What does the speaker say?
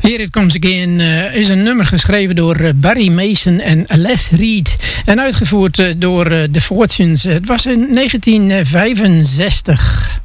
Here It Comes Again is een nummer geschreven door Barry Mason en Les Reed. En uitgevoerd door The Fortunes. Het was in 1965.